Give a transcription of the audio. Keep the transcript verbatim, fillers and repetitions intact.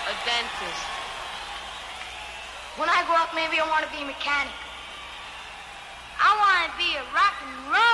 A dentist. When I grow up, maybe I want to be a mechanic. I want to be a rock and roll